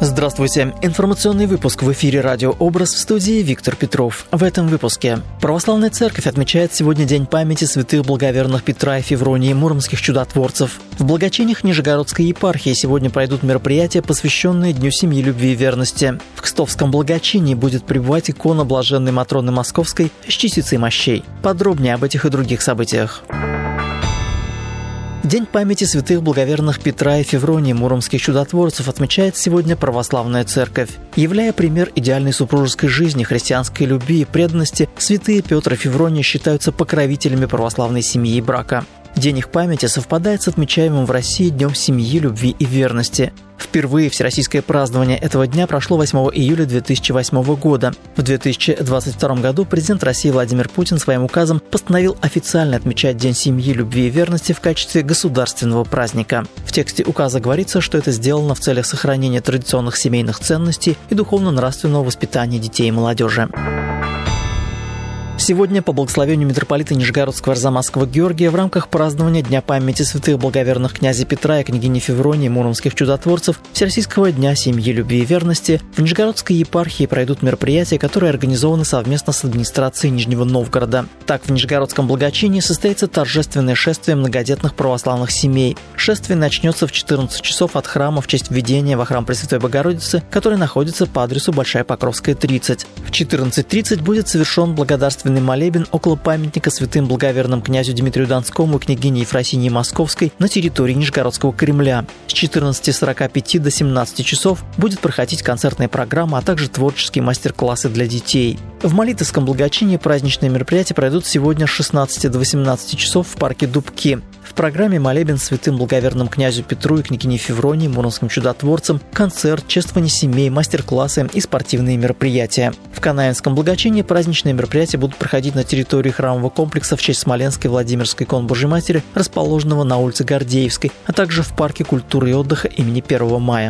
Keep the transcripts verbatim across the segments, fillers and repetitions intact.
Здравствуйте. Информационный выпуск в эфире «Радио Образ», в студии Виктор Петров. В этом выпуске. Православная церковь отмечает сегодня День памяти святых благоверных Петра и Февронии, муромских чудотворцев. В Благочиньях Нижегородской епархии сегодня пройдут мероприятия, посвященные Дню семьи, любви и верности. В Кстовском Благочинье будет пребывать икона блаженной Матроны Московской с частицей мощей. Подробнее об этих и других событиях. День памяти святых благоверных Петра и Февронии, муромских чудотворцев, отмечает сегодня православная церковь. Являя пример идеальной супружеской жизни, христианской любви и преданности, святые Петр и Феврония считаются покровителями православной семьи и брака. День их памяти совпадает с отмечаемым в России Днем семьи, любви и верности. Впервые всероссийское празднование этого дня прошло восьмого июля две тысячи восьмого года. В две тысячи двадцать втором году президент России Владимир Путин своим указом постановил официально отмечать День семьи, любви и верности в качестве государственного праздника. В тексте указа говорится, что это сделано в целях сохранения традиционных семейных ценностей и духовно-нравственного воспитания детей и молодежи. Сегодня, по благословению митрополита Нижегородского Арзамасского Георгия, в рамках празднования Дня памяти святых благоверных князя Петра и княгини Февронии, муромских чудотворцев, Всероссийского дня семьи, любви и верности, в Нижегородской епархии пройдут мероприятия, которые организованы совместно с администрацией Нижнего Новгорода. Так, в Нижегородском Благочинье состоится торжественное шествие многодетных православных семей. Шествие начнется в четырнадцать часов от храма в честь введения во храм Пресвятой Богородицы, который находится по адресу Большая Покровская, тридцать. В четырнадцать тридцать будет совершен благодарственный молебен около памятника святым благоверным князю Дмитрию Донскому и княгине Ефросинии Московской на территории Нижегородского Кремля. С четырнадцати сорока пяти до семнадцати часов будет проходить концертная программа, а также творческие мастер-классы для детей. В Молитовском Благочинье праздничные мероприятия пройдут сегодня с шестнадцати до восемнадцати часов в парке Дубки. В программе молебен святым благоверным князю Петру и княгине Февронии, муромским чудотворцам, концерт, чествование семей, мастер-классы и спортивные мероприятия. В Канаинском Благочинье праздничные мероприятия будут проходить на территории храмового комплекса в честь Смоленской Владимирской иконы Божьей Матери, расположенного на улице Гордеевской, а также в парке культуры и отдыха имени первого мая.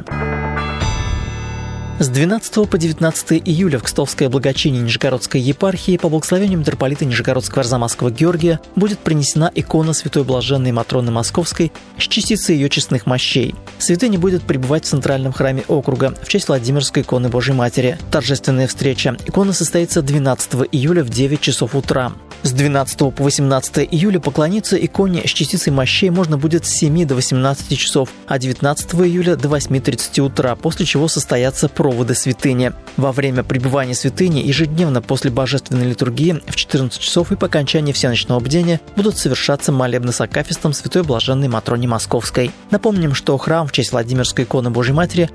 С двенадцатого по девятнадцатое июля в Кстовское Благочинье Нижегородской епархии по благословению митрополита Нижегородского Арзамасского Георгия будет принесена икона святой блаженной Матроны Московской с частицей ее честных мощей. Святыня будет пребывать в центральном храме округа в честь Владимирской иконы Божьей Матери. Торжественная встреча. Икона состоится двенадцатого июля в девять часов утра. С двенадцатого по восемнадцатое июля поклониться иконе с частицей мощей можно будет с семи до восемнадцати часов, а девятнадцатого июля до восьми тридцати утра, после чего состоятся проводы святыни. Во время пребывания святыни ежедневно после божественной литургии в четырнадцать часов и по окончании всеночного бдения будут совершаться молебны с акафистом святой блаженной Матроне Московской. Напомним, что храм в честь Владимирской иконы Божьей Матери